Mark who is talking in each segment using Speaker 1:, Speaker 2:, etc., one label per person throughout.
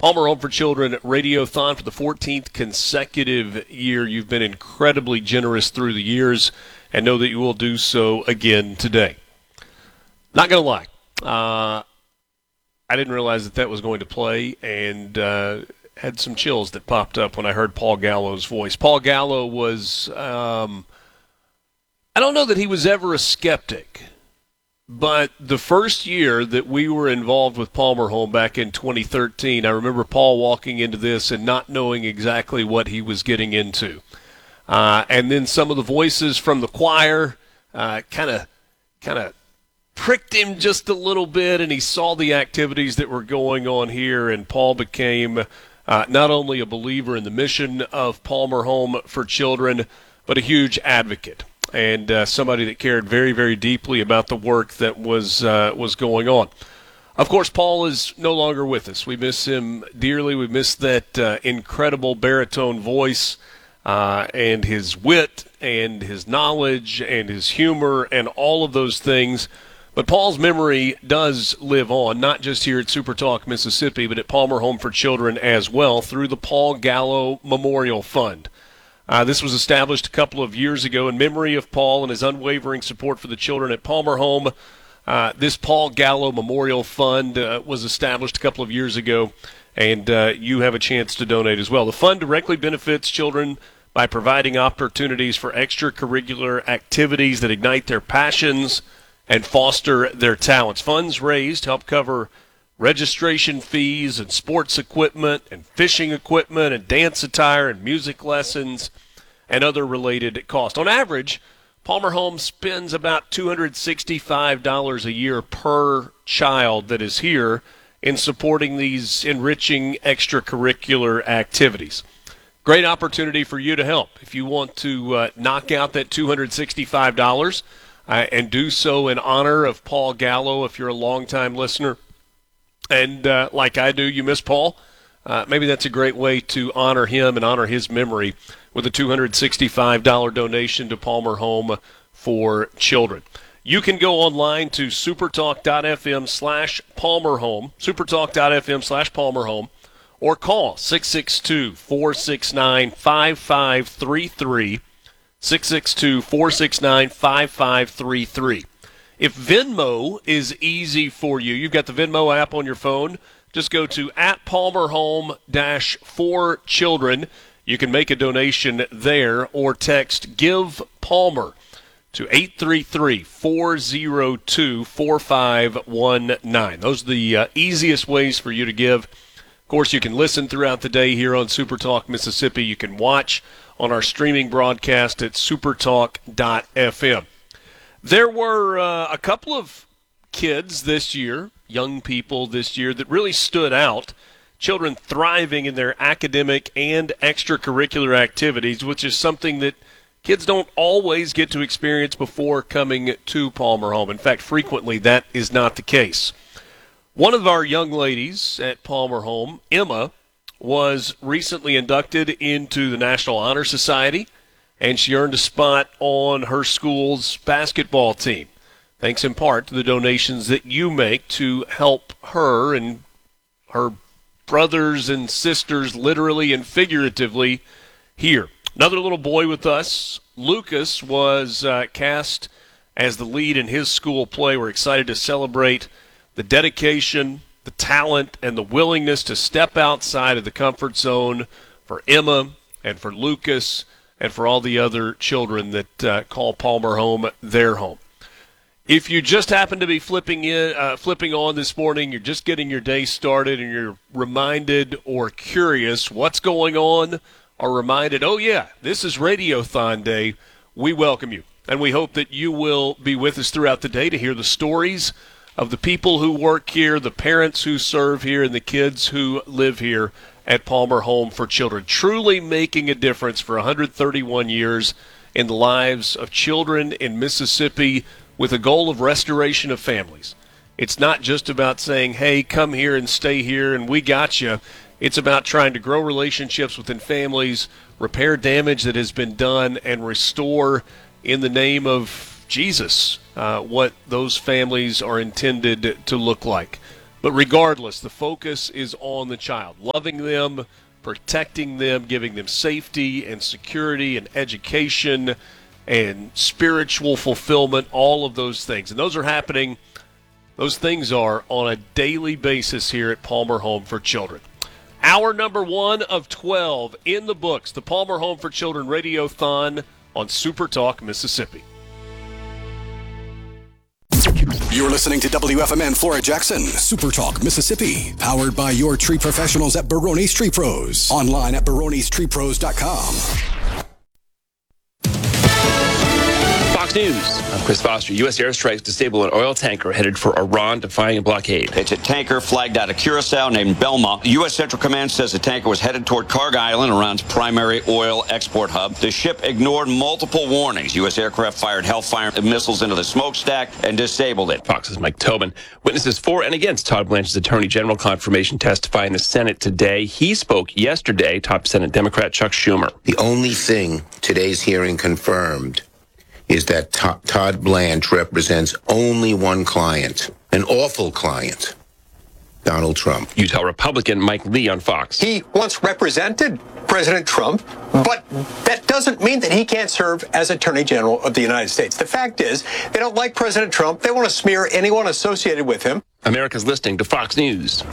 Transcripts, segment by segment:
Speaker 1: Palmer Home for Children Radiothon for the 14th consecutive year. You've been incredibly generous through the years and know that you will do so again today. Not going to lie. I didn't realize that was going to play and had some chills that popped up when I heard Paul Gallo's voice. Paul Gallo was, I don't know that he was ever a skeptic. But the first year that we were involved with Palmer Home back in 2013, I remember Paul walking into this and not knowing exactly what he was getting into. And then some of the voices from the choir kind of pricked him just a little bit, and he saw the activities that were going on here, and Paul became not only a believer in the mission of Palmer Home for Children, but a huge advocate. And somebody that cared very, very deeply about the work that was going on. Of course, Paul is no longer with us. We miss him dearly. We miss that incredible baritone voice and his wit and his knowledge and his humor and all of those things. But Paul's memory does live on, not just here at Super Talk Mississippi, but at Palmer Home for Children as well through the Paul Gallo Memorial Fund. This was established a couple of years ago in memory of Paul and his unwavering support for the children at Palmer Home. This Paul Gallo Memorial Fund was established a couple of years ago, and you have a chance to donate as well. The fund directly benefits children by providing opportunities for extracurricular activities that ignite their passions and foster their talents. Funds raised help cover registration fees and sports equipment and fishing equipment and dance attire and music lessons and other related costs. On average, Palmer Home spends about $265 a year per child that is here in supporting these enriching extracurricular activities. Great opportunity for you to help. If you want to knock out that $265 and do so in honor of Paul Gallo, if you're a longtime listener, and like I do, you miss Paul, maybe that's a great way to honor him and honor his memory with a $265 donation to Palmer Home for Children. You can go online to supertalk.fm/PalmerHome, supertalk.fm/PalmerHome, or call 662-469-5533, 662-469-5533. If Venmo is easy for you, you've got the Venmo app on your phone, just go to @PalmerHome-for-Children. You can make a donation there or text Give Palmer to 833-402-4519. Those are the easiest ways for you to give. Of course, you can listen throughout the day here on Super Talk Mississippi. You can watch on our streaming broadcast at supertalk.fm. There were a couple of kids this year, young people this year, that really stood out. Children thriving in their academic and extracurricular activities, which is something that kids don't always get to experience before coming to Palmer Home. In fact, frequently that is not the case. One of our young ladies at Palmer Home, Emma, was recently inducted into the National Honor Society, and she earned a spot on her school's basketball team, thanks in part to the donations that you make to help her and her brothers and sisters, literally and figuratively, here. Another little boy with us, Lucas, was cast as the lead in his school play. We're excited to celebrate the dedication, the talent, and the willingness to step outside of the comfort zone for Emma and for Lucas and for all the other children that call Palmer Home their home. If you just happen to be flipping on this morning, you're just getting your day started and you're reminded or curious what's going on, or reminded, oh yeah, this is Radiothon Day, we welcome you. And we hope that you will be with us throughout the day to hear the stories of the people who work here, the parents who serve here, and the kids who live here at Palmer Home for Children, truly making a difference for 131 years in the lives of children in Mississippi with a goal of restoration of families. It's not just about saying, hey, come here and stay here and we got you. It's about trying to grow relationships within families, repair damage that has been done, and restore in the name of Jesus what those families are intended to look like. But regardless, the focus is on the child, loving them, protecting them, giving them safety and security and education and spiritual fulfillment, all of those things. And those are happening, those things are on a daily basis here at Palmer Home for Children. Hour number 1 of 12 in the books, the Palmer Home for Children Radiothon on Super Talk Mississippi.
Speaker 2: You're listening to WFMN Flora Jackson, Super Talk Mississippi, powered by your tree professionals at Barone's Tree Pros. Online at baronestreepros.com.
Speaker 3: Fox News. I'm Chris Foster. U.S. airstrikes disable an oil tanker headed for Iran, defying a blockade.
Speaker 4: It's a tanker flagged out of Curacao named Belma. The U.S. Central Command says the tanker was headed toward Karg Island, Iran's primary oil export hub. The ship ignored multiple warnings. U.S. aircraft fired Hellfire missiles into the smokestack and disabled it.
Speaker 3: Fox's Mike Tobin. Witnesses for and against Todd Blanche's Attorney General confirmation testify in the Senate today. He spoke yesterday, top Senate Democrat Chuck Schumer.
Speaker 5: The only thing today's hearing confirmed is that Todd Blanche represents only one client, an awful client, Donald Trump.
Speaker 3: Utah Republican Mike Lee on Fox.
Speaker 6: He once represented President Trump, but that doesn't mean that he can't serve as Attorney General of the United States. The fact is, they don't like President Trump. They want to smear anyone associated with him.
Speaker 3: America's listening to Fox News.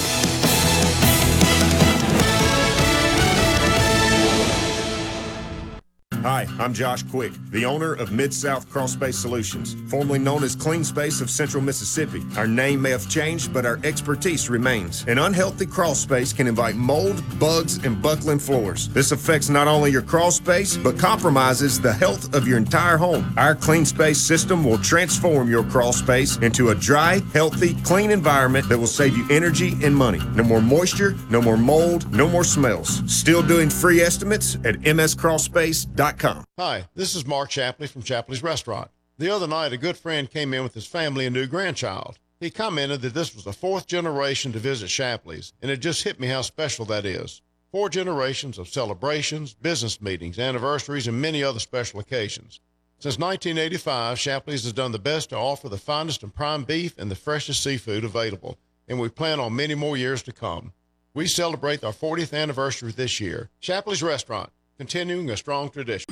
Speaker 7: Hi, I'm Josh Quick, the owner of Mid-South Crawl Space Solutions, formerly known as Clean Space of Central Mississippi. Our name may have changed, but our expertise remains. An unhealthy crawl space can invite mold, bugs, and buckling floors. This affects not only your crawl space, but compromises the health of your entire home. Our Clean Space system will transform your crawl space into a dry, healthy, clean environment that will save you energy and money. No more moisture, no more mold, no more smells. Still doing free estimates at mscrawlspace.com.
Speaker 8: Hi, this is Mark Shapley from Shapley's Restaurant. The other night, a good friend came in with his family and new grandchild. He commented that this was the 4th generation to visit Shapley's, and it just hit me how special that is. 4 generations of celebrations, business meetings, anniversaries, and many other special occasions. Since 1985, Shapley's has done the best to offer the finest and prime beef and the freshest seafood available, and we plan on many more years to come. We celebrate our 40th anniversary this year. Shapley's Restaurant, continuing a strong tradition.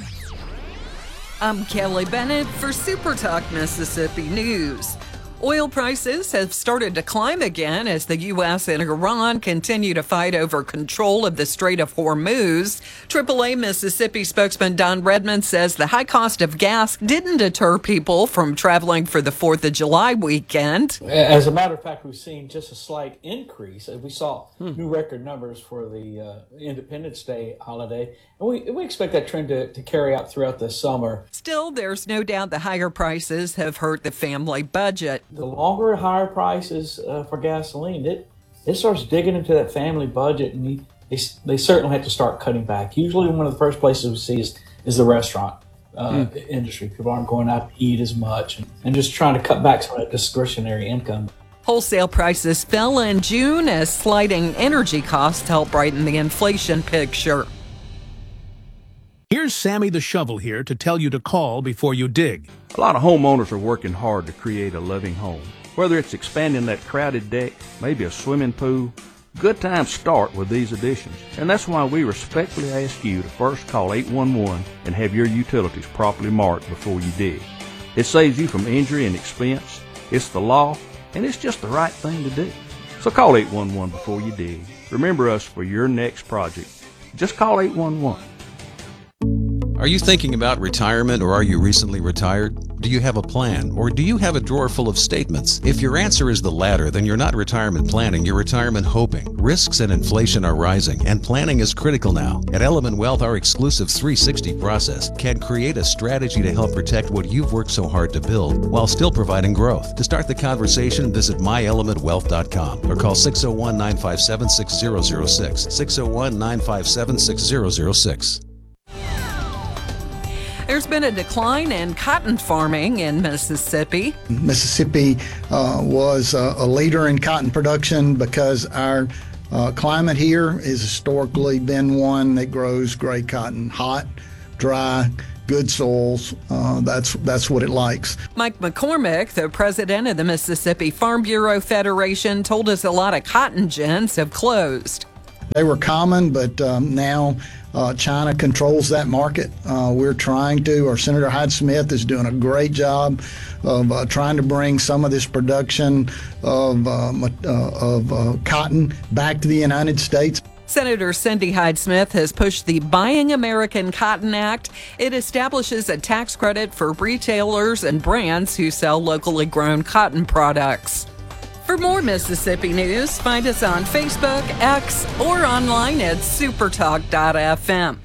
Speaker 9: I'm Kelly Bennett for Super Talk Mississippi News. Oil prices have started to climb again as the U.S. and Iran continue to fight over control of the Strait of Hormuz. AAA Mississippi spokesman Don Redmond says the high cost of gas didn't deter people from traveling for the 4th of July weekend.
Speaker 10: As a matter of fact, we've seen just a slight increase. We saw new record numbers for the Independence Day holiday, and we expect that trend to carry out throughout the summer.
Speaker 9: Still, there's no doubt the higher prices have hurt the family budget.
Speaker 10: The longer higher prices for gasoline, it starts digging into that family budget, and they certainly have to start cutting back. Usually one of the first places we see is the restaurant industry. People aren't going out to eat as much and just trying to cut back some of that discretionary income.
Speaker 9: Wholesale prices fell in June as sliding energy costs helped brighten the inflation picture.
Speaker 11: Here's Sammy the Shovel here to tell you to call before you dig.
Speaker 12: A lot of homeowners are working hard to create a living home. Whether it's expanding that crowded deck, maybe a swimming pool, good times start with these additions. And that's why we respectfully ask you to first call 811 and have your utilities properly marked before you dig. It saves you from injury and expense. It's the law, and it's just the right thing to do. So call 811 before you dig. Remember us for your next project. Just call 811.
Speaker 13: Are you thinking about retirement, or are you recently retired? Do you have a plan, or do you have a drawer full of statements? If your answer is the latter, then you're not retirement planning, you're retirement hoping. Risks and inflation are rising, and planning is critical now. At Element Wealth, our exclusive 360 process can create a strategy to help protect what you've worked so hard to build while still providing growth. To start the conversation, visit myelementwealth.com or call 601-957-6006, 601-957-6006.
Speaker 9: There's been a decline in cotton farming in Mississippi.
Speaker 14: Mississippi was a leader in cotton production because our climate here has historically been one that grows great cotton. Hot, dry, good soils. That's what it likes.
Speaker 9: Mike McCormick, the president of the Mississippi Farm Bureau Federation, told us a lot of cotton gins have closed.
Speaker 14: They were common, but now China controls that market. We're trying to, or Senator Hyde Smith is doing a great job of trying to bring some of this production of cotton back to the United States.
Speaker 9: Senator Cindy Hyde-Smith has pushed the Buying American Cotton Act. It establishes a tax credit for retailers and brands who sell locally grown cotton products. For more Mississippi news, find us on Facebook, X, or online at supertalk.fm.